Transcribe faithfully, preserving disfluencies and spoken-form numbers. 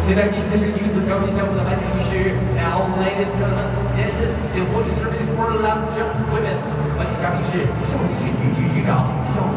现在进行的是女子跳比赛，我们的颁奖仪式。Now, ladies and gentlemen, this is the award distributed for Lam Zheng women。颁奖嘉宾是首席是女局局长赵